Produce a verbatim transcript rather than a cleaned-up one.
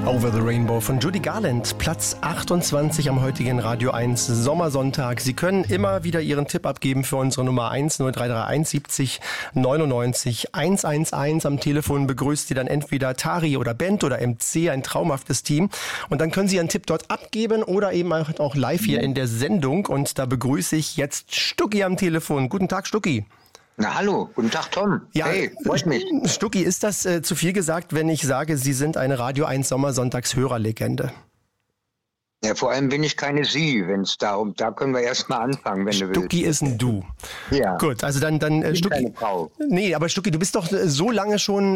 Over the Rainbow von Judy Garland, Platz achtundzwanzig am heutigen Radio eins Sommersonntag. Sie können immer wieder Ihren Tipp abgeben für unsere Nummer eins null drei drei eins siebzig neunundneunzig hundertelf. Am Telefon begrüßt Sie dann entweder Tari oder Bent oder M C, ein traumhaftes Team. Und dann können Sie Ihren Tipp dort abgeben oder eben auch live hier in der Sendung. Und da begrüße ich jetzt Stucki am Telefon. Guten Tag, Stucki. Na hallo, guten Tag Tom. Ja, hey, freut mich. Stucki, ist das äh, zu viel gesagt, wenn ich sage, Sie sind eine Radio eins Sommersonntags-Hörerlegende? Ja, vor allem bin ich keine Sie, wenn es darum, da können wir erstmal anfangen, wenn du willst. Stucki ist ein Du. Ja. Gut, also dann, dann äh, Ich bin Stucki. keine Frau. Nee, aber Stucki, du bist doch so lange schon